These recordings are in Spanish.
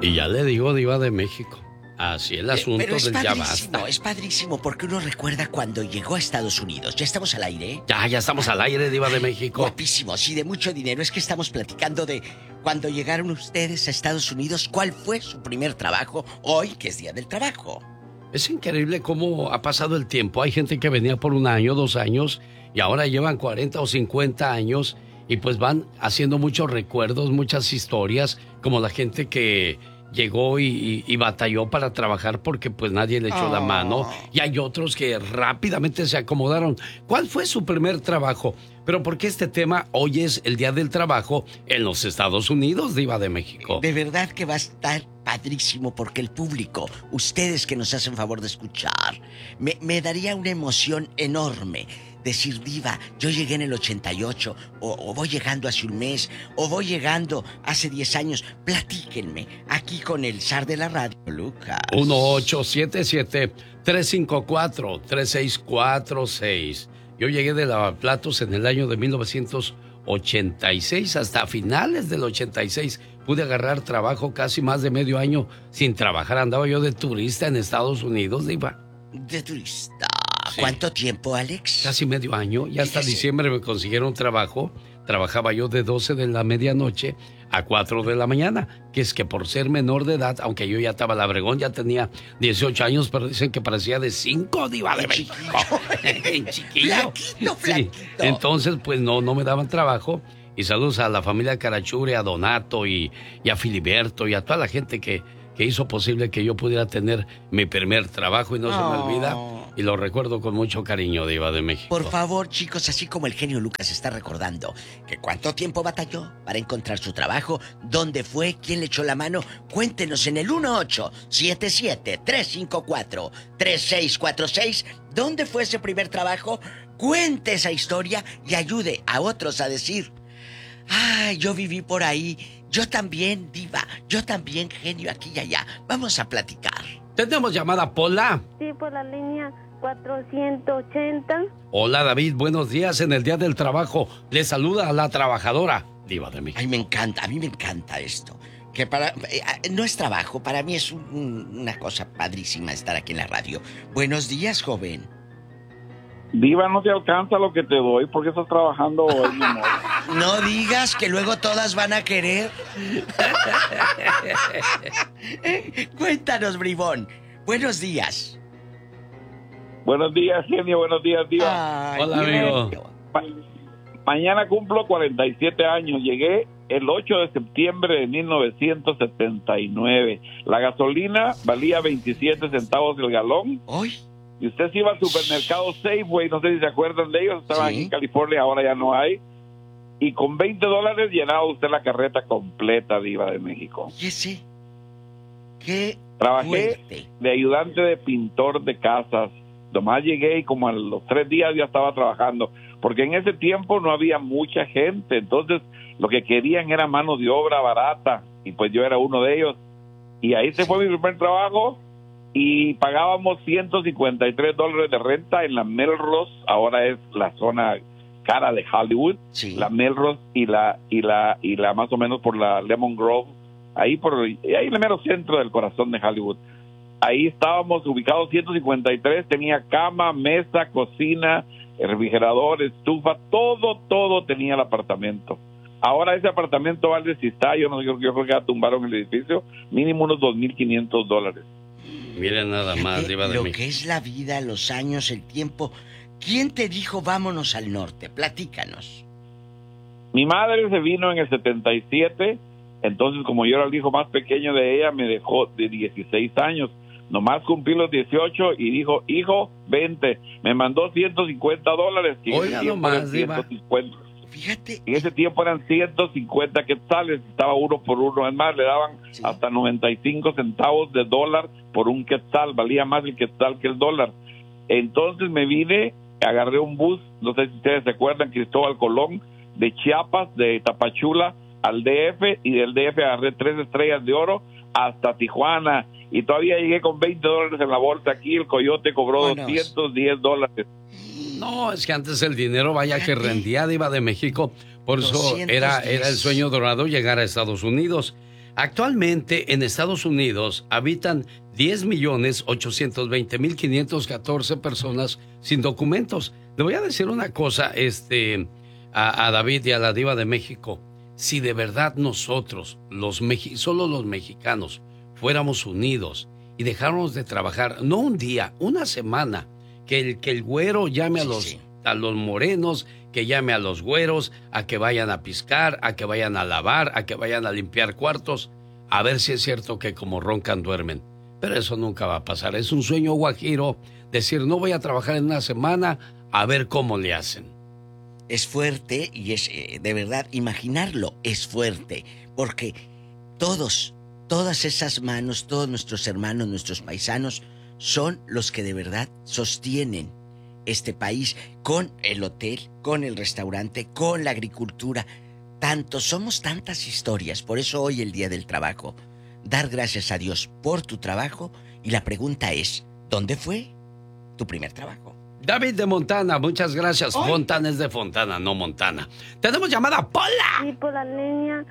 Y ya le digo, Diva de México. Así el asunto del ya basta. Es padrísimo porque uno recuerda cuando llegó a Estados Unidos. ¿Ya estamos al aire? Ya estamos al aire, Diva de México. Guapísimo, sí, de mucho dinero. Es que estamos platicando de cuando llegaron ustedes a Estados Unidos. ¿Cuál fue su primer trabajo hoy, que es Día del Trabajo? Es increíble cómo ha pasado el tiempo. Hay gente que venía por 1 año, 2 años, y ahora llevan 40 o 50 años, y pues van haciendo muchos recuerdos, muchas historias, como la gente que llegó y batalló para trabajar porque pues nadie le echó la mano, y hay otros que rápidamente se acomodaron. ¿Cuál fue su primer trabajo? Pero ¿por qué este tema hoy es el Día del Trabajo en los Estados Unidos, Diva de México? De verdad que va a estar padrísimo porque el público, ustedes que nos hacen favor de escuchar, me daría una emoción enorme. Decir, Diva, yo llegué en el 88, o voy llegando hace un mes, o voy llegando hace 10 años. Platíquenme, aquí con el zar de la radio, Lucas. 1877-354-3646. Yo llegué de Lavaplatos en el año de 1986, hasta finales del 86. Pude agarrar trabajo casi más de medio año sin trabajar. Andaba yo de turista en Estados Unidos, Diva. ¿De turista? Sí. ¿Cuánto tiempo, Alex? Casi medio año. Y hasta diciembre me consiguieron trabajo. Trabajaba yo de 12 de la medianoche a 4 de la mañana. Que es que por ser menor de edad, aunque yo ya estaba labregón, ya tenía 18 años, pero dicen que parecía de 5, Diva de México. En chiquillo. Flaquito. Sí. Entonces, pues no me daban trabajo. Y saludos a la familia Carachure, a Donato y a Filiberto y a toda la gente que hizo posible que yo pudiera tener mi primer trabajo, y no se me olvida, y lo recuerdo con mucho cariño, Diva de México. Por favor, chicos, así como el genio Lucas está recordando que cuánto tiempo batalló para encontrar su trabajo, dónde fue, quién le echó la mano, cuéntenos en el 1877-354-3646 dónde fue ese primer trabajo, cuente esa historia y ayude a otros a decir, ay, yo viví por ahí. Yo también, Diva. Yo también, genio, aquí y allá. Vamos a platicar. ¿Tenemos llamada, Pola? Sí, por la línea 480. Hola, David. Buenos días en el Día del Trabajo. Le saluda a la trabajadora, Diva de México. Ay, me encanta. A mí me encanta esto. Que no es trabajo. Para mí es una cosa padrísima estar aquí en la radio. Buenos días, joven. Diva, no te alcanza lo que te doy porque estás trabajando hoy, mi amor. No digas que luego todas van a querer. Cuéntanos, bribón. Buenos días. Buenos días, genio. Buenos días, Diva. Ay, hola, amigo. Mañana cumplo 47 años. Llegué el 8 de septiembre de 1979. La gasolina valía 27 centavos el galón. ¿Hoy? Y usted se iba al supermercado Safeway, no sé si se acuerdan de ellos, estaban aquí en California, ahora ya no hay. Y con $20 llenaba usted la carreta completa, Diva de México. ¿Y ese? ¿Qué? Trabajé fuerte. de ayudante de pintor de casas. Nomás llegué y como a los 3 días ya estaba trabajando. Porque en ese tiempo no había mucha gente, entonces lo que querían era mano de obra barata. Y pues yo era uno de ellos. Y ahí se fue mi primer trabajo. Y pagábamos $153 de renta en la Melrose, ahora es la zona cara de Hollywood, sí. La Melrose y la más o menos por la Lemon Grove, ahí en el mero centro del corazón de Hollywood. Ahí estábamos ubicados 153, tenía cama, mesa, cocina, refrigerador, estufa, todo tenía el apartamento. Ahora ese apartamento vale, si está, yo creo que ya tumbaron el edificio, mínimo unos $2,500. Miren nada más, Diva de México. Lo México. que es la vida, los años, el tiempo. ¿Quién te dijo vámonos al norte? Platícanos. Mi madre se vino en el 77, entonces como yo era el hijo más pequeño de ella, me dejó de 16 años. Nomás cumplí los 18 y dijo, hijo, vente. Me mandó $150. Oiga nomás, Diva. Fíjate. En ese tiempo eran 150 quetzales, estaba uno por uno. Es más, le daban hasta 95 centavos de dólar por un quetzal. Valía más el quetzal que el dólar. Entonces me vine, agarré un bus, no sé si ustedes se acuerdan, Cristóbal Colón, de Chiapas, de Tapachula al DF, y del DF agarré 3 estrellas de oro hasta Tijuana. Y todavía llegué con $20 en la bolsa. Aquí el coyote cobró $210. No, es que antes el dinero, vaya que rendía, Diva de México. Por eso era el sueño dorado llegar a Estados Unidos. Actualmente en Estados Unidos habitan 10.820.514 personas sin documentos. Le voy a decir una cosa, a David y a la Diva de México. Si de verdad nosotros, solo los mexicanos, fuéramos unidos y dejáramos de trabajar, no un día, una semana, que el güero llame a los morenos, que llame a los güeros, a que vayan a piscar, a que vayan a lavar, a que vayan a limpiar cuartos, a ver si es cierto que como roncan duermen. Pero eso nunca va a pasar. Es un sueño guajiro decir, no voy a trabajar en una semana, a ver cómo le hacen. Es fuerte y es, de verdad, imaginarlo es fuerte, porque todas esas manos, todos nuestros hermanos, nuestros paisanos, son los que de verdad sostienen este país con el hotel, con el restaurante, con la agricultura. Somos tantas historias, por eso hoy el Día del Trabajo. Dar gracias a Dios por tu trabajo y la pregunta es, ¿dónde fue tu primer trabajo? David de Montana, muchas gracias. ¡Ay! Fontana es de Fontana, no Montana. ¡Tenemos llamada, Pola! Sí, por la línea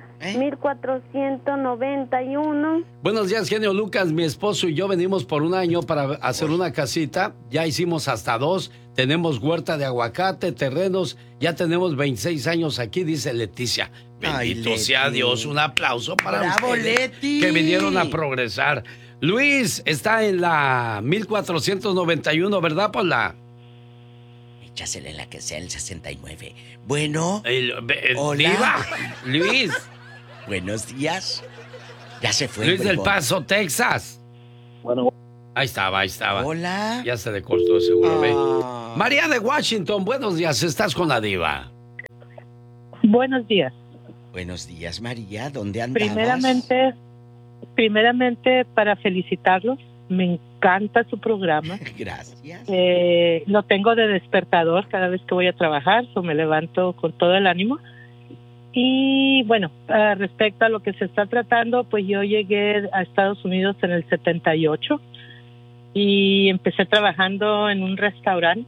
1491. Buenos días, genio Lucas. Mi esposo y yo venimos por un año para hacer una casita. Ya hicimos hasta 2. Tenemos huerta de aguacate, terrenos. Ya tenemos 26 años aquí, dice Leticia. Bendito sea Dios. Un aplauso para ¡bravo, ustedes, Leti! Que vinieron a progresar. Luis está en la 1491, ¿verdad, Pola? Échasele en la que sea el 69. Bueno. Hola. Diva, Luis. Buenos días. Ya se fue. Luis del Paso, Texas. Bueno. Ahí estaba. Hola. Ya se le cortó seguro. María de Washington, buenos días. Estás con la Diva. Buenos días. Buenos días, María. ¿Dónde andabas? Primeramente para felicitarlos. Me encanta su programa. Gracias. Lo tengo de despertador cada vez que voy a trabajar, me levanto con todo el ánimo. Y bueno, respecto a lo que se está tratando, pues yo llegué a Estados Unidos en el 78 y empecé trabajando en un restaurante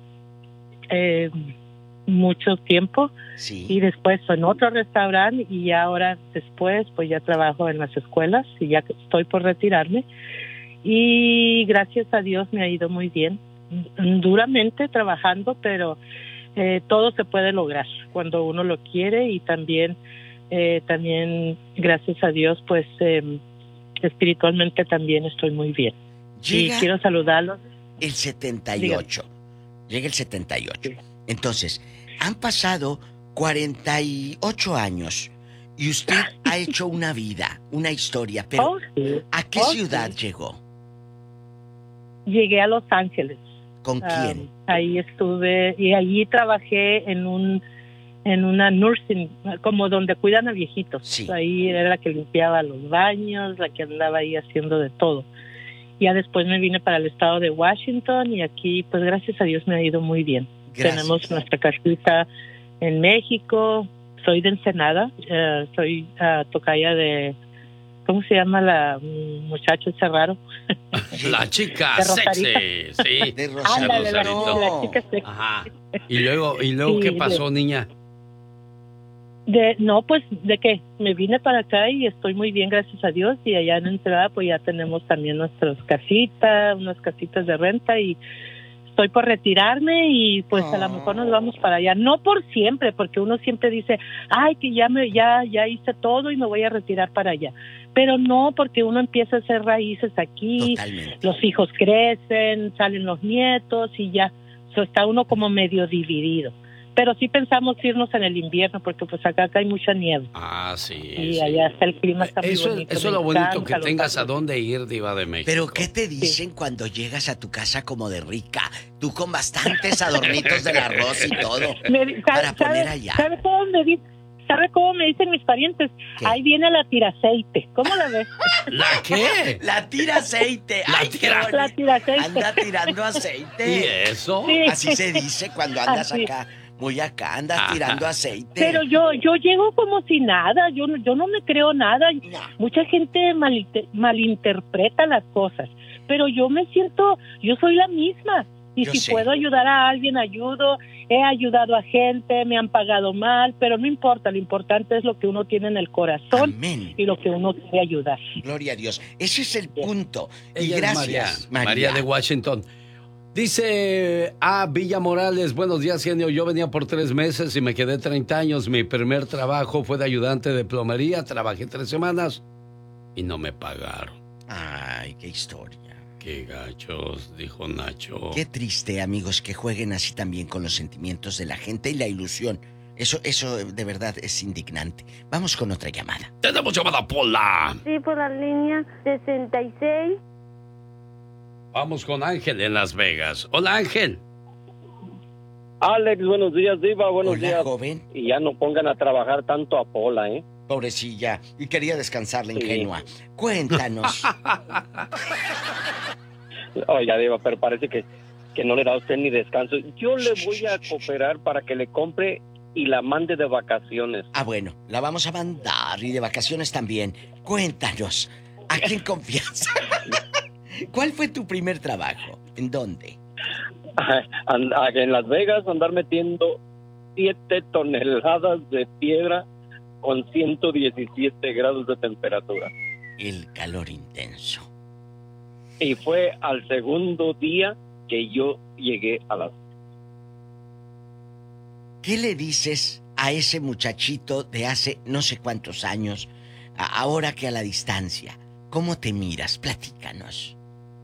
mucho tiempo. Sí. Y después en otro restaurante y ahora después pues ya trabajo en las escuelas y ya estoy por retirarme. Y gracias a Dios me ha ido muy bien, duramente trabajando, pero todo se puede lograr cuando uno lo quiere y también gracias a Dios pues espiritualmente también estoy muy bien. Llega y quiero saludarlos. El 78. Dígame. Llega el 78. Sí. Entonces, han pasado 48 años y usted ha hecho una vida, una historia, pero ¿a qué ciudad llegó? Llegué a Los Ángeles. ¿Con quién? Ahí estuve y allí trabajé en una nursing, como donde cuidan a viejitos. Sí. Ahí era la que limpiaba los baños, la que andaba ahí haciendo de todo. Ya después me vine para el estado de Washington y aquí, pues gracias a Dios me ha ido muy bien. Gracias. Tenemos nuestra casita en México. Soy de Ensenada, soy tocaya de... ¿Cómo se llama la muchacha ese raro? La chica sexy, sí. De Rosarito. Ándale, la chica sexy. Ajá. ¿Y luego sí, qué pasó, niña? No, pues, ¿de qué? Me vine para acá y estoy muy bien, gracias a Dios. Y allá en Ensenada, pues ya tenemos también nuestras casitas, unas casitas de renta y estoy por retirarme y pues a lo mejor nos vamos para allá. No por siempre, porque uno siempre dice, ay, que ya hice todo y me voy a retirar para allá. Pero no, porque uno empieza a hacer raíces aquí. Totalmente. Los hijos crecen, salen los nietos y ya. Está uno como medio dividido. Pero sí pensamos irnos en el invierno, porque pues acá hay mucha nieve. Ah, sí. Y allá está el clima está muy bonito. Eso es lo bonito, que tengas a dónde ir, Diva de México. Pero ¿qué te dicen cuando llegas a tu casa como de rica? Tú con bastantes adornitos del arroz y todo. Poner allá. ¿Sabe cómo me dicen mis parientes? ¿Qué? Ahí viene la tiraceite. ¿Cómo la ves? ¿La qué? La tiraceite. La tiraceite. Anda tirando aceite. ¿Y eso? Sí. Así se dice cuando andas acá. Muy acá, andas tirando aceite. Pero yo llego como si nada. Yo no me creo nada. No. Mucha gente malinterpreta las cosas. Pero yo me siento, yo soy la misma. Y Yo si sé. puedo ayudar a alguien, ayudo. He ayudado a gente, me han pagado mal, pero no importa. Lo importante es lo que uno tiene en el corazón Amén. y lo que uno quiere ayudar. Gloria a Dios. Ese es el punto. Y Ella es gracias, María de Washington. Dice a Villa Morales, buenos días, genio. Yo venía por 3 meses y me quedé 30 años. Mi primer trabajo fue de ayudante de plomería. Trabajé 3 semanas y no me pagaron. Ay, qué historia. Qué gachos, dijo Nacho. Qué triste, amigos, que jueguen así también con los sentimientos de la gente y la ilusión. Eso de verdad es indignante. Vamos con otra llamada. Tenemos llamada, Pola. Sí, por la línea 66. Vamos con Ángel en Las Vegas. Hola, Ángel. Alex, buenos días, Diva, buenos Hola, días. joven. Y ya no pongan a trabajar tanto a Pola, ¿eh? Pobrecilla. Y quería descansar la Sí. ingenua. Cuéntanos. Oiga, Diva, pero parece que no le da a usted ni descanso. Yo le voy a cooperar para que le compre y la mande de vacaciones. Ah, bueno, la vamos a mandar y de vacaciones también. Cuéntanos. ¿A quién confías? ¿Cuál fue tu primer trabajo? ¿En dónde? En Las Vegas, andar metiendo 7 toneladas de piedra con 117 grados de temperatura. El calor intenso. Y fue al segundo día que yo llegué a Las Vegas. ¿Qué le dices a ese muchachito de hace no sé cuántos años, ahora que a la distancia? ¿Cómo te miras? Platícanos.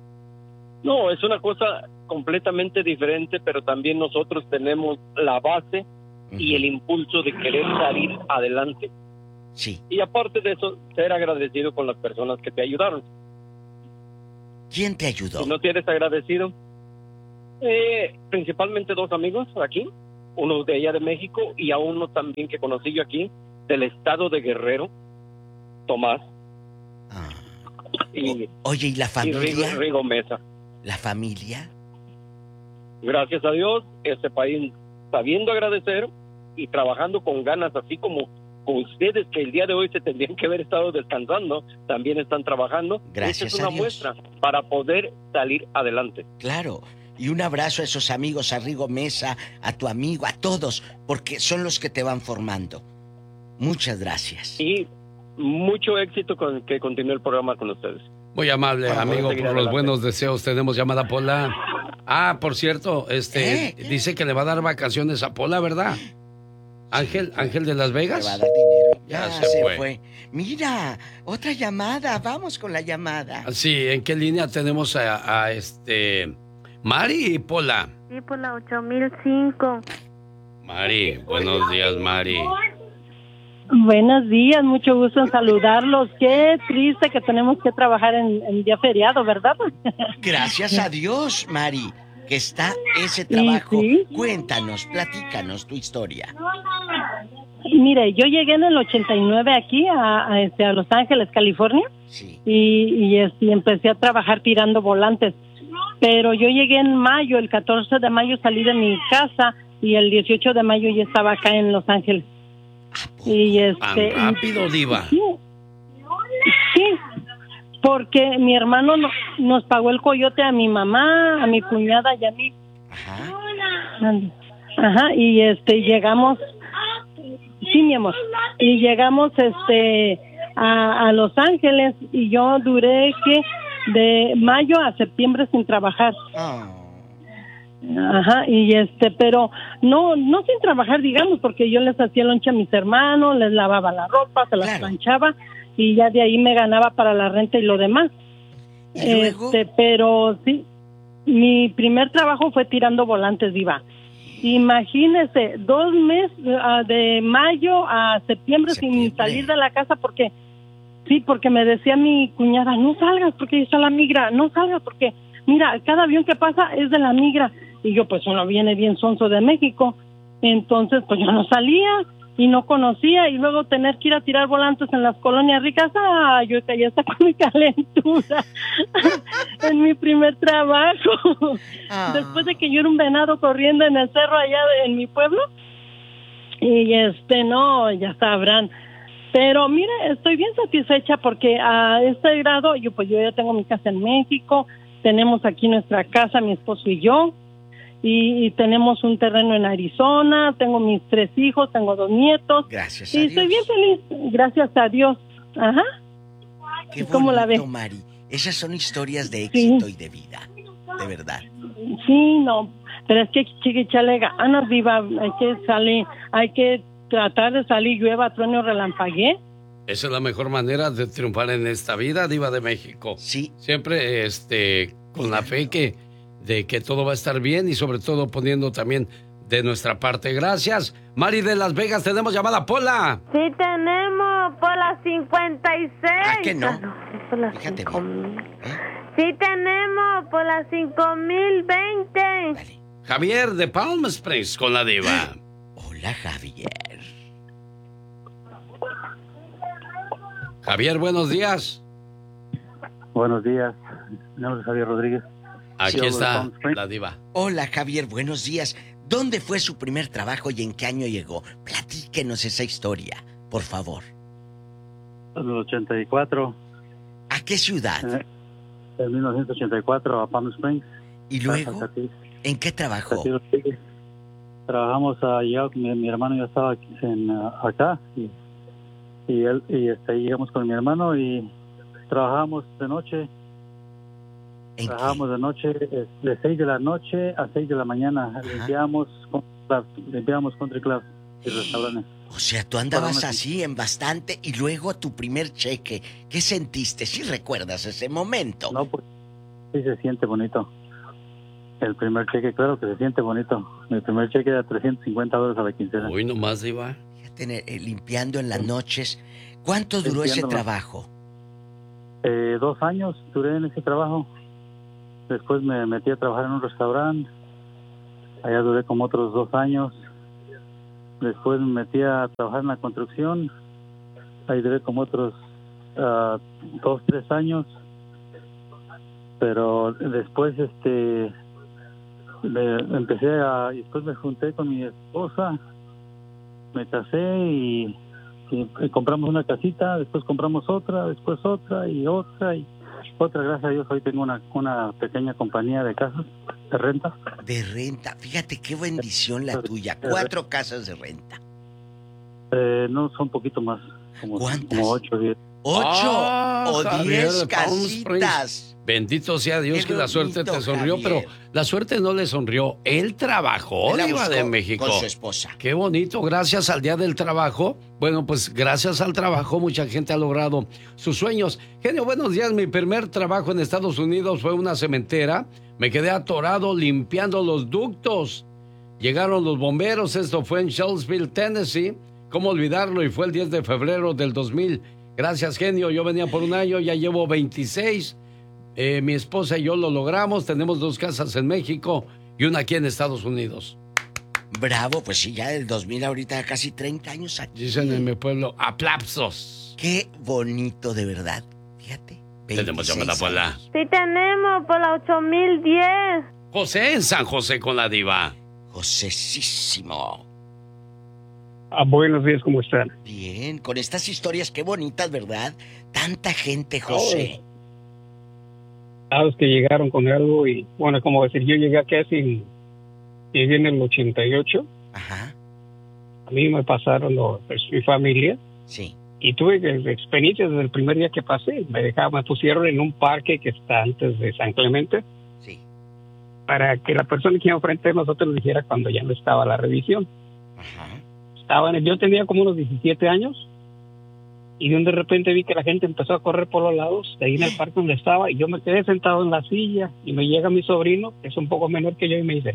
No, es una cosa completamente diferente, pero también nosotros tenemos la base y el impulso de querer salir adelante. Sí. Y aparte de eso, ser agradecido con las personas que te ayudaron. ¿Quién te ayudó? Si no tienes agradecido, principalmente 2 amigos aquí, uno de allá de México y a uno también que conocí yo aquí, del estado de Guerrero, Tomás. Ah. Y, Oye, ¿y la y familia? Rigo Mesa. ¿La familia? Gracias a Dios, este país sabiendo agradecer y trabajando con ganas, así como ustedes que el día de hoy se tendrían que haber estado descansando, también están trabajando. Gracias Esta es a una Dios. muestra para poder salir adelante. Claro. Y un abrazo a esos amigos, a Rigo Mesa, a tu amigo, a todos, porque son los que te van formando. Muchas gracias. Y mucho éxito con que continúe el programa con ustedes. Muy amable, Bueno, amigo, seguir por los adelante. buenos deseos. Tenemos llamada, Pola. Ah, por cierto, dice que le va a dar vacaciones a Pola, ¿verdad? Ángel de Las Te Vegas. va a dar dinero. Ya Ya se se fue. fue. Mira, otra llamada. Vamos con la llamada. Sí, ¿en qué línea tenemos a Mari y Pola? Sí, por la 8005. Mari, buenos días, Mari. Buenos días, mucho gusto en saludarlos. Qué triste que tenemos que trabajar en día feriado, ¿verdad? Gracias a Dios, Mari, que está ese trabajo. sí. Cuéntanos, platícanos tu historia. Mire, yo llegué en el 89 aquí a Los Ángeles, California, Sí. y empecé a trabajar tirando volantes. Pero yo llegué en mayo, el 14 de mayo salí de mi casa y el 18 de mayo ya estaba acá en Los Ángeles. Y Tan rápido, diva. Sí, sí, porque mi hermano nos pagó el coyote a mi mamá, a mi cuñada y a mí. Ajá. Ajá, y llegamos, sí, mi amor, y llegamos a Los Ángeles y yo duré de mayo a septiembre sin trabajar. Oh. Ajá, y pero no sin trabajar, digamos, porque yo les hacía lonche a mis hermanos, les lavaba la ropa, se las Claro. planchaba y ya de ahí me ganaba para la renta y lo demás. ¿Y luego? Pero sí, mi primer trabajo fue tirando volantes, diva. Imagínese, 2 meses, de mayo a septiembre sin salir de la casa porque me decía mi cuñada, no salgas porque ahí está la migra, no salgas porque mira, cada avión que pasa es de la migra. Y yo, pues uno viene bien sonso de México. Entonces, pues yo no salía y no conocía. Y luego tener que ir a tirar volantes en las colonias ricas. Ah, yo caí hasta con mi calentura en mi primer trabajo. Ah. Después de que yo era un venado corriendo en el cerro allá en mi pueblo. Y no, ya sabrán. Pero mire, estoy bien satisfecha porque a este grado yo ya tengo mi casa en México. Tenemos aquí nuestra casa, mi esposo y yo. y tenemos un terreno en Arizona, tengo mis 3 hijos, tengo 2 nietos. Gracias a Dios. Y estoy bien feliz, gracias a Dios. Ajá. Qué bonito, ¿Cómo la ve? Mari. Esas son historias de éxito y de vida, de verdad. Sí, no, pero es que hay que echarle ganas, Diva, hay que tratar de salir, llueva, truene o relampaguee. Esa es la mejor manera de triunfar en esta vida, Diva de México. Sí. Siempre con la fe de que todo va a estar bien y sobre todo poniendo también de nuestra parte. Gracias. Mari de Las Vegas, tenemos llamada, Pola. Sí, tenemos por las 56. ¿Ah, que no? Por las Fíjate 5,000. Sí, tenemos por las 5,020. Vale. Javier de Palm Springs con la Diva. Hola, Javier. Javier, buenos días. Buenos días. Mi nombre es Javier Rodríguez. Aquí Sí, está la Diva. Hola, Javier, buenos días. ¿Dónde fue su primer trabajo y en qué año llegó? Platíquenos esa historia, por favor. En el 84. ¿A qué ciudad? En 1984 a Palm Springs. ¿Y luego? ¿En qué trabajó? Trabajamos allá, mi hermano ya estaba acá y él ahí llegamos con mi hermano y trabajamos de noche. Trabajamos de noche, de 6 de la noche a 6 de la mañana. Limpiamos country clubs y restaurantes. O sea, tú andabas así en bastante y luego tu primer cheque. ¿Qué sentiste? ¿Sí recuerdas ese momento? No, pues sí se siente bonito. El primer cheque, claro que se siente bonito. Mi primer cheque era $350 a la quincena. Uy, nomás, Diva. Fíjate, limpiando en las noches. ¿Cuánto duró ese trabajo? 2 años duré en ese trabajo. Después me metí a trabajar en un restaurante. Allá duré como otros 2 años. Después me metí a trabajar en la construcción. Ahí duré como otros 2, 3 años. Pero después después me junté con mi esposa. Me casé y compramos una casita. Después compramos otra, después otra y otra y otra. Gracias a Dios hoy tengo una pequeña compañía de casas de renta. De renta. Fíjate qué bendición la tuya. 4 casas de renta. No, son un poquito más. ¿Cuántas? Como 8 o 10. 8 o 10 Javier, casitas. Bendito sea Dios que la suerte te sonrió, Javier. pero la suerte no le sonrió. Él trabajó, Él la Diva de buscó México. con su esposa. Qué bonito, gracias al Día del Trabajo. Bueno, pues gracias al trabajo mucha gente ha logrado sus sueños. Genio, buenos días. Mi primer trabajo en Estados Unidos fue una cementera. Me quedé atorado limpiando los ductos. Llegaron los bomberos, esto fue en Shelbyville, Tennessee. ¿Cómo olvidarlo? Y fue el 10 de febrero del 2000. Gracias, genio. Yo venía por un año, ya llevo 26. Mi esposa y yo lo logramos. Tenemos 2 casas en México y una aquí en Estados Unidos. Bravo, pues sí, ya del 2000 ahorita casi 30 años aquí. Dicen en mi pueblo, aplausos. Qué bonito, de verdad. Fíjate. Tenemos llamada, Pola. Sí, tenemos por la 8010. José en San José con la Diva. Josésísimo. Buenos días, ¿cómo están? Bien, con estas historias, qué bonitas, ¿verdad? Tanta gente, José. A los que llegaron con algo y, bueno, como decir, yo llegué llegué en el 88. Ajá. A mí me pasaron mi familia. Sí. Y tuve experiencias desde el primer día que pasé. Me pusieron en un parque que está antes de San Clemente. Sí. Para que la persona que iba enfrente de nosotros dijera cuando ya no estaba la revisión. Ajá. Yo tenía como unos 17 años y de repente vi que la gente empezó a correr por los lados de ahí en el parque donde estaba y yo me quedé sentado en la silla y me llega mi sobrino, que es un poco menor que yo, y me dice,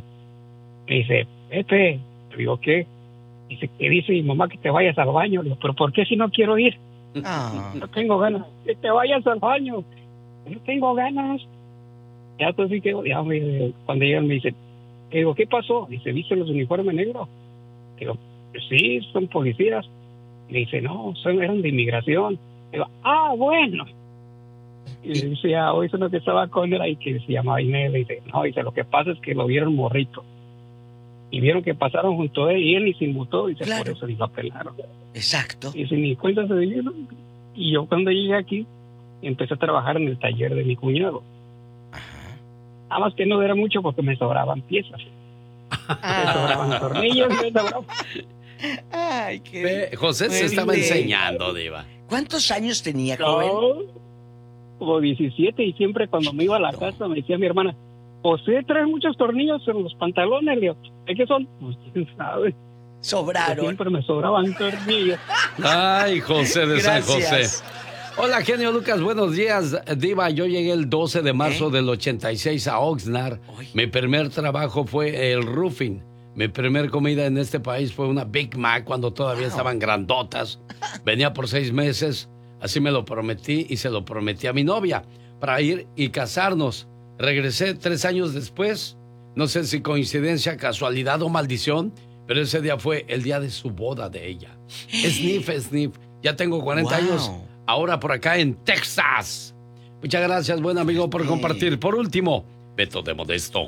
Pepe, le digo, ¿qué? Dice, ¿qué dice mi mamá? Que te vayas al baño. Le digo, ¿pero por qué si no quiero ir? No tengo ganas. Que te vayas al baño. No tengo ganas. Ya entonces cuando llegan me dice, le digo, ¿qué pasó? Dice, ¿viste los uniformes negros? Digo, sí, son policías. Le dice, no, eran de inmigración. Digo, bueno. Y le dice, hoy es uno que estaba con él ahí que se llamaba Inés. Le dice, no, dice, lo que pasa es que lo vieron morrito. Y vieron que pasaron junto a él y él ni se inmutó. Dice, claro. Por eso ni lo apelaron. Exacto. Y dice, ni cuenta se dio. Y yo cuando llegué aquí, empecé a trabajar en el taller de mi cuñado. Ajá. Nada más que no era mucho porque me sobraban piezas. Me sobraban tornillos, me sobraban... Ay, qué... José se estaba enseñando, Diva. ¿Cuántos años tenía, joven? Como 17, y siempre cuando me iba a la casa me decía mi hermana, José, trae muchos tornillos en los pantalones. Le digo, ¿de qué son? Pues quién sabe. Sobraron. Pero siempre me sobraban tornillos. Ay, José de San Gracias. José. Hola, genio Lucas, buenos días. Diva, yo llegué el 12 de marzo del 86 a Oxnard. Mi primer trabajo fue el roofing. Mi primer comida en este país fue una Big Mac cuando todavía estaban grandotas. Venía por 6 meses, así me lo prometí y se lo prometí a mi novia para ir y casarnos. Regresé 3 años después, no sé si coincidencia, casualidad o maldición, pero ese día fue el día de su boda de ella. Sniff, sniff. Ya tengo 40 años, ahora por acá en Texas. Muchas gracias, buen amigo, por compartir. Por último, Beto de Modesto.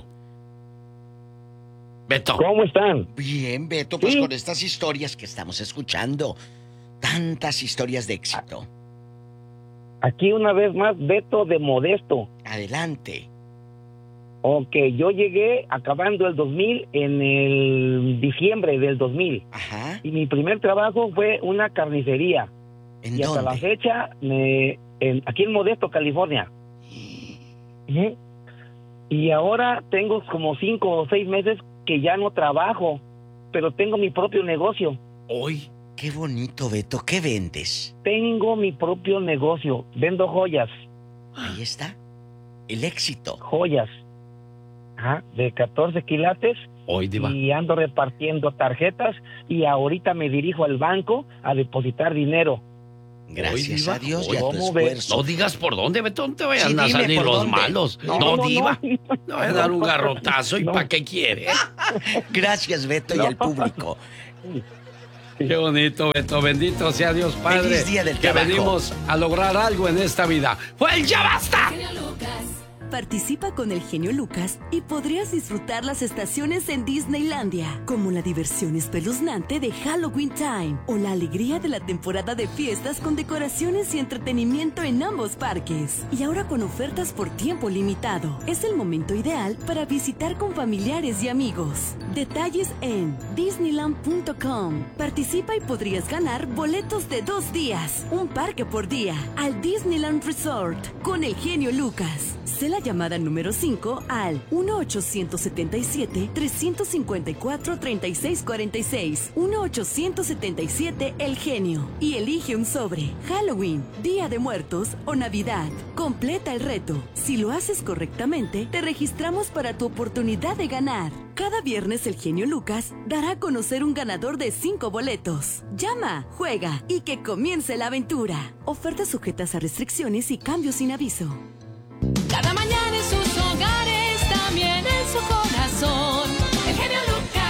Beto. ¿Cómo están? Bien, Beto, pues con estas historias que estamos escuchando. Tantas historias de éxito. Aquí una vez más, Beto de Modesto. Adelante. Ok, yo llegué acabando el 2000 en el diciembre del 2000. Ajá. Y mi primer trabajo fue una carnicería. ¿En y dónde? hasta la fecha, aquí en Modesto, California. Y ahora tengo como 5 o 6 meses que ya no trabajo, pero tengo mi propio negocio. Hoy. Qué bonito, Beto. ¿Qué vendes? Tengo mi propio negocio. Vendo joyas. Ahí está. El éxito. Joyas. Ajá, de 14 quilates. Hoy, Diva. Y ando repartiendo tarjetas y ahorita me dirijo al banco a depositar dinero. Gracias a Dios y a tu ¿Cómo ves? esfuerzo. No digas por dónde, Beto, no te vayan Sí, a dime salir por los dónde. malos. No, Diva. No voy a dar un garrotazo y ¿para qué quiere? Gracias, Beto, y al público. Qué bonito, Beto. Bendito sea Dios Padre. Feliz día del que trabajo. venimos a lograr algo en esta vida. ¡Fue el Ya Basta! Participa con el genio Lucas y podrías disfrutar las estaciones en Disneylandia, como la diversión espeluznante de Halloween Time o la alegría de la temporada de fiestas con decoraciones y entretenimiento en ambos parques. Y ahora con ofertas por tiempo limitado. Es el momento ideal para visitar con familiares y amigos. Detalles en Disneyland.com. Participa y podrías ganar boletos de 2 días, un parque por día, al Disneyland Resort con el genio Lucas. Sé la llamada número 5 al 1-877-354-3646. 1-877 El Genio. Y elige un sobre. Halloween, Día de Muertos o Navidad. Completa el reto. Si lo haces correctamente, te registramos para tu oportunidad de ganar. Cada viernes el genio Lucas dará a conocer un ganador de 5 boletos. Llama, juega y que comience la aventura. Ofertas sujetas a restricciones y cambios sin aviso. Cada mañana en sus hogares, también en su corazón. El genio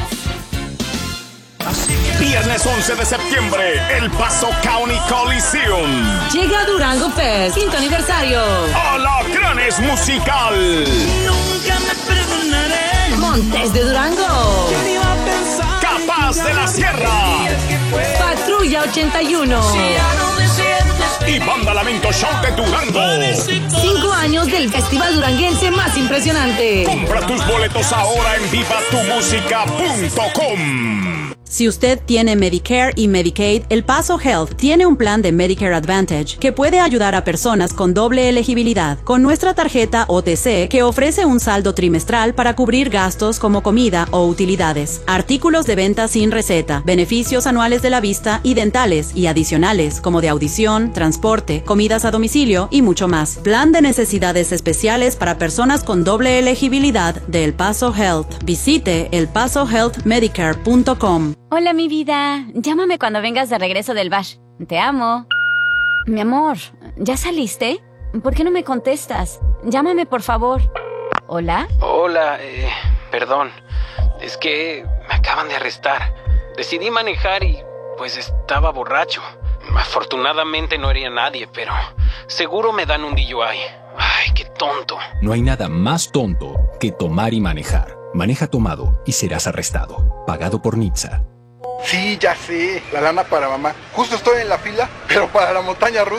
Lucas. Viernes 11 de septiembre, El Paso County Coliseum. Llega Durango Fest, 5º aniversario. Alacranes Musical. Nunca me perdonaré. Montes de Durango. Capaz de la Sierra. Patrulla 81. Y Banda Lamento Show de Durango. 5 años del festival duranguense más impresionante. Compra tus boletos ahora en vivatumusica.com. Si usted tiene Medicare y Medicaid, El Paso Health tiene un plan de Medicare Advantage que puede ayudar a personas con doble elegibilidad con nuestra tarjeta OTC, que ofrece un saldo trimestral para cubrir gastos como comida o utilidades, artículos de venta sin receta, beneficios anuales de la vista y dentales y adicionales como de audición, transporte, comidas a domicilio y mucho más. Plan de necesidades especiales para personas con doble elegibilidad de El Paso Health. Visite elpasohealthmedicare.com. Hola, mi vida. Llámame cuando vengas de regreso del bash. Te amo. Mi amor, ¿ya saliste? ¿Por qué no me contestas? Llámame, por favor. ¿Hola? Hola, perdón. Es que me acaban de arrestar. Decidí manejar y pues estaba borracho. Afortunadamente no hería a nadie, pero seguro me dan un DUI. Ay, qué tonto. No hay nada más tonto que tomar y manejar. Maneja tomado y serás arrestado. Pagado por NHTSA. Sí, ya sé, la lana para mamá. Justo estoy en la fila, pero para la montaña rusa.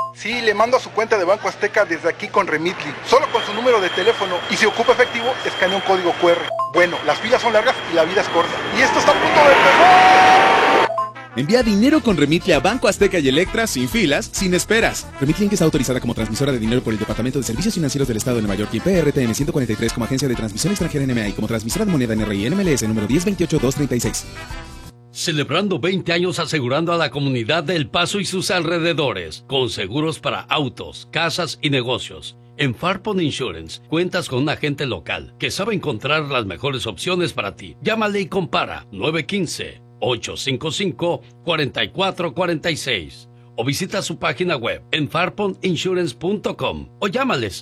Sí, le mando a su cuenta de Banco Azteca desde aquí con Remitly. Solo con su número de teléfono. Y si ocupa efectivo, escanea un código QR. Bueno, las filas son largas y la vida es corta. Y esto está a punto de empezar. Envía dinero con Remitly a Banco Azteca y Electra sin filas, sin esperas. Remitly Inc. está autorizada como transmisora de dinero por el Departamento de Servicios Financieros del Estado de Nueva York y PRTN 143 como agencia de transmisión extranjera NMA y como transmisora de moneda NRI NMLS número 1028236. Celebrando 20 años asegurando a la comunidad de El Paso y sus alrededores, con seguros para autos, casas y negocios. En Farpon Insurance cuentas con un agente local que sabe encontrar las mejores opciones para ti. Llámale y compara 915-855-4446 o visita su página web en farponinsurance.com o llámales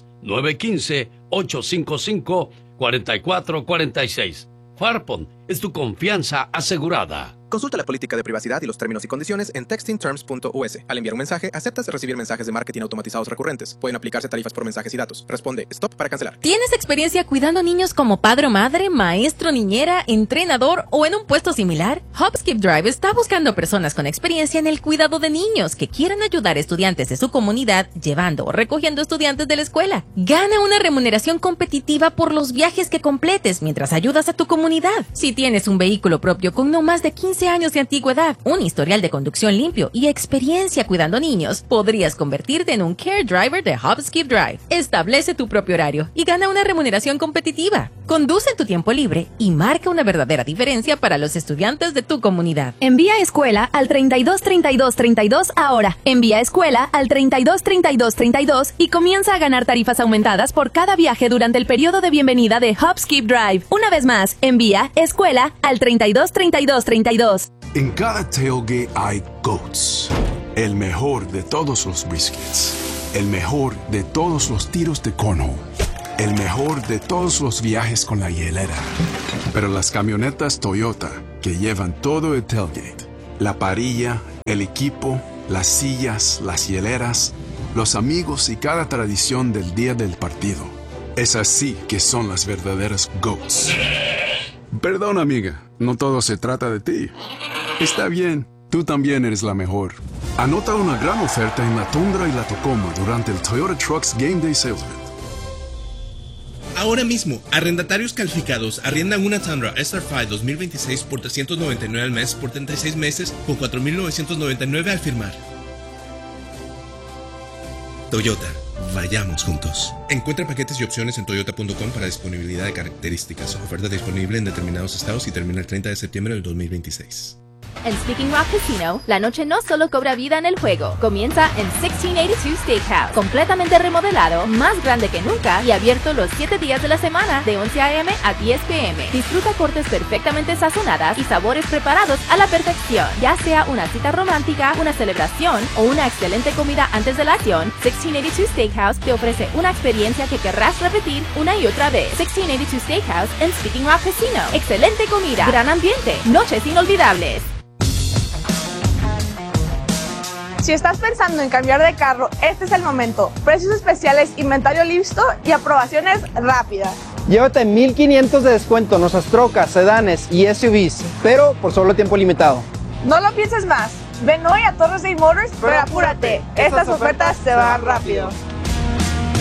915-855-4446. Farpon es tu confianza asegurada. Consulta la política de privacidad y los términos y condiciones en textingterms.us. Al enviar un mensaje, aceptas recibir mensajes de marketing automatizados recurrentes. Pueden aplicarse tarifas por mensajes y datos. Responde stop para cancelar. ¿Tienes experiencia cuidando niños como padre o madre, maestro, niñera, entrenador o en un puesto similar? Hopskip Drive está buscando personas con experiencia en el cuidado de niños que quieran ayudar a estudiantes de su comunidad llevando o recogiendo estudiantes de la escuela. Gana una remuneración competitiva por los viajes que completes mientras ayudas a tu comunidad. Si tienes un vehículo propio con no más de 15 años de antigüedad, un historial de conducción limpio y experiencia cuidando niños, podrías convertirte en un Care Driver de Hopskip Drive. Establece tu propio horario y gana una remuneración competitiva. Conduce en tu tiempo libre y marca una verdadera diferencia para los estudiantes de tu comunidad. Envía escuela al 323232 ahora. Envía escuela al 323232 y comienza a ganar tarifas aumentadas por cada viaje durante el periodo de bienvenida de Hopskip Drive. Una vez más, envía escuela al 323232. En cada tailgate hay GOATS, el mejor de todos los briskets, el mejor de todos los tiros de cornhole, el mejor de todos los viajes con la hielera. Pero las camionetas Toyota que llevan todo el tailgate, la parrilla, el equipo, las sillas, las hieleras, los amigos y cada tradición del día del partido. Es así que son las verdaderas GOATs. Perdón, amiga, no todo se trata de ti. Está bien, tú también eres la mejor. Anota una gran oferta en la Tundra y la Tacoma durante el Toyota Trucks Game Day Sales Event. Ahora mismo, arrendatarios calificados arriendan una Tundra SR5 2026 por $399 al mes por 36 meses con $4,999 al firmar. Toyota. Vayamos juntos. Encuentra paquetes y opciones en toyota.com para disponibilidad de características. Oferta disponible en determinados estados y termina el 30 de septiembre del 2026. En Speaking Rock Casino, la noche no solo cobra vida en el juego. Comienza en 1682 Steakhouse, completamente remodelado, más grande que nunca y abierto los 7 días de la semana, de 11 a.m. a 10 p.m. Disfruta cortes perfectamente sazonadas y sabores preparados a la perfección. Ya sea una cita romántica, una celebración o una excelente comida antes de la acción, 1682 Steakhouse te ofrece una experiencia que querrás repetir una y otra vez. 1682 Steakhouse en Speaking Rock Casino. Excelente comida, gran ambiente, noches inolvidables. Si estás pensando en cambiar de carro, este es el momento. Precios especiales, inventario listo y aprobaciones rápidas. Llévate 1,500 de descuento en nuestras trocas, sedanes y SUVs, pero por solo tiempo limitado. No lo pienses más. Ven hoy a Torres State Motors, pero apúrate. Estas ofertas se van rápido.